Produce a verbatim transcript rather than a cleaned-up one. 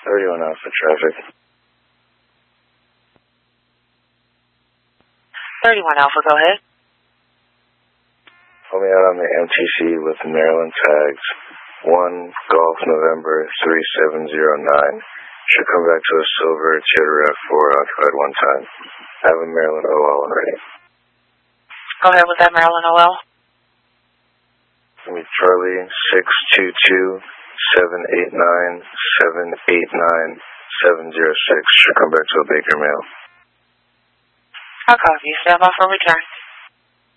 thirty-one Alpha traffic. thirty-one Alpha, go ahead. Pull me out on the M T C with Maryland tags one Golf November three seven zero nine. Should come back to a silver Cheddarach four occupied one time. Have a Maryland O L already. Go ahead with that Maryland O L. Give me Charlie six two two seven eight nine seven eight nine seven zero six. Should come back to a Baker mail. I'll copy. Stand by for return.